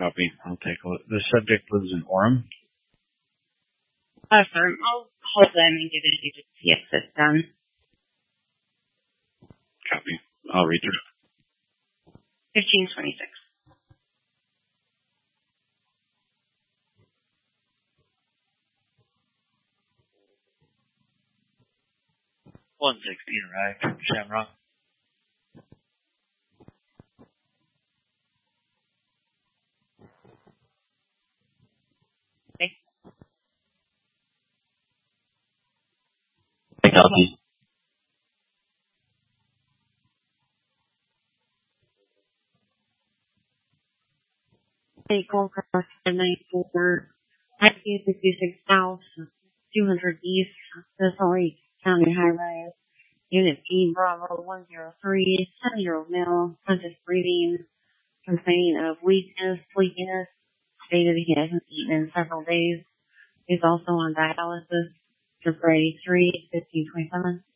Copy. I'll take a look. The subject lives in Orem. Sir, I'll hold them and get an agency access done. Copy. I'll read through. 1526. arrived. Shamrock. Okay. Copy. Hey, call across 94, IQ 66 South, 200 East, Salt County Highway, Unit P, Bravo 103, 7-year-old male, conscious breathing, complaining of weakness, sleepiness, stated he hasn't eaten in several days. He's also on dialysis, February 3, 1527.